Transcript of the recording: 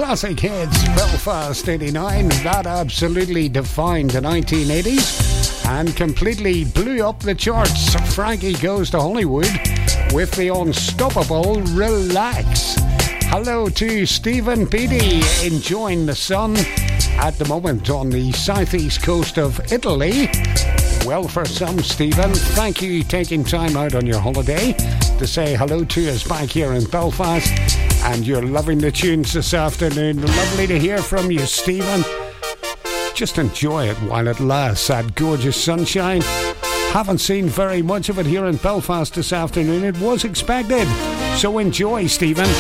classic hits. Belfast 89, that absolutely defined the 1980s and completely blew up the charts. Frankie Goes to Hollywood with the unstoppable Relax. Hello to Stephen Beattie, enjoying the sun at the moment on the southeast coast of Italy. Well, for some, Stephen, thank you taking time out on your holiday to say hello to us back here in Belfast. And you're loving the tunes this afternoon. Lovely to hear from you, Stephen. Just enjoy it while it lasts, that gorgeous sunshine. Haven't seen very much of it here in Belfast this afternoon. It was expected. So enjoy, Stephen.